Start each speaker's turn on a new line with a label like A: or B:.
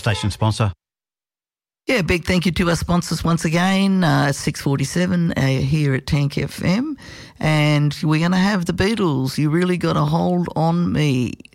A: station sponsor.
B: Yeah, big thank you to our sponsors once again, 6:47 here at Tank FM. And we're going to have the Beatles, You Really Got a Hold on Me.